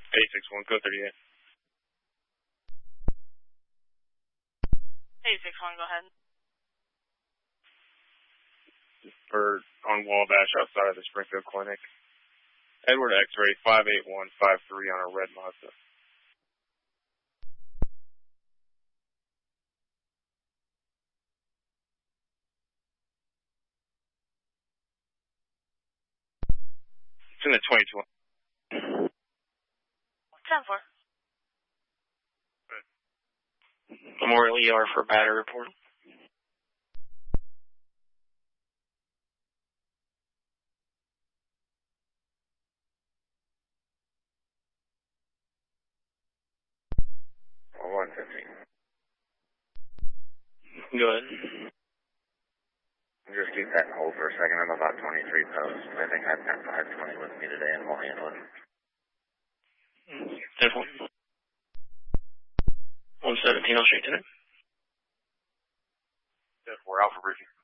861, code 38. 861, go ahead. For on Wabash outside of the Springfield Clinic. Edward X-ray 58153 on a red Mazda. It's in the 2020. What's that for? Memorial ER for battery report. Oh, 115. Go ahead. Just keep that in hold for a second. I'm about 23 posts. I think I've got 520 with me today and we'll handle it. Definitely. 117, I'll straighten it. 4 Alpha Bridge.